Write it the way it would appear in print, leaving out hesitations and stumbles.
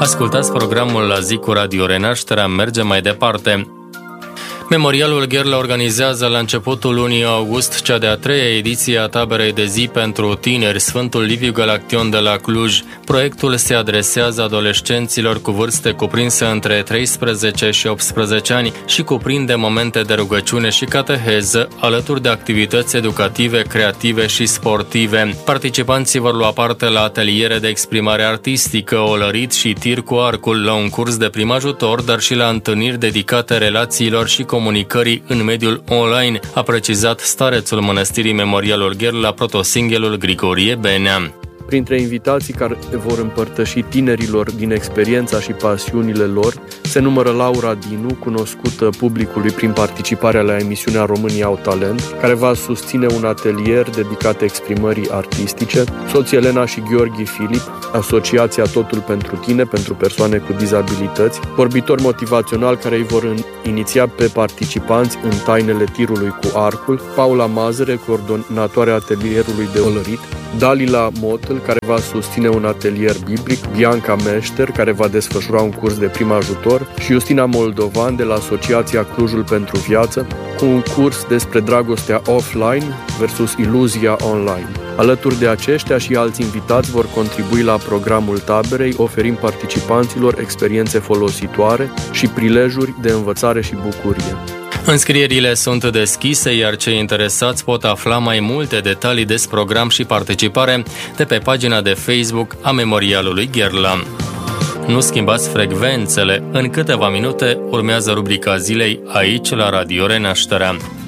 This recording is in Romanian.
Ascultați programul La zi cu Radio Renașterea, mergem mai departe. Memorialul Gherla organizează la începutul lunii august cea de-a treia ediție a taberei de zi pentru tineri Sfântul Liviu Galaction de la Cluj. Proiectul se adresează adolescenților cu vârste cuprinse între 13 și 18 ani și cuprinde momente de rugăciune și cateheză, alături de activități educative, creative și sportive. Participanții vor lua parte la ateliere de exprimare artistică, olărit și tir cu arcul, la un curs de prim ajutor, dar și la întâlniri dedicate relațiilor și comunicării în mediul online, a precizat starețul Mănăstirii Memorialul Gherla, protosinghelul Grigorie Benea. Printre invitații care vor împărtăși tinerilor din experiența și pasiunile lor se numără Laura Dinu, cunoscută publicului prin participarea la emisiunea România au talent, care va susține un atelier dedicat exprimării artistice, soții Elena și Gheorghe Filip, Asociația Totul pentru Tine, pentru persoane cu dizabilități, vorbitori motivaționali care îi vor iniția pe participanți în tainele tirului cu arcul, Paula Mazăre, coordonatoarea atelierului de olărit, Dalila Motel, care va susține un atelier biblic, Bianca Meșter, care va desfășura un curs de prim ajutor și Justina Moldovan de la Asociația Clujul pentru Viață, cu un curs despre dragostea offline versus iluzia online. Alături de aceștia și alți invitați vor contribui la programul taberei, oferind participanților experiențe folositoare și prilejuri de învățare și bucurie. Înscrierile sunt deschise, iar cei interesați pot afla mai multe detalii despre program și participare de pe pagina de Facebook a Memorialului Gherla. Nu schimbați frecvențele, în câteva minute urmează rubrica zilei aici la Radio Renașterea.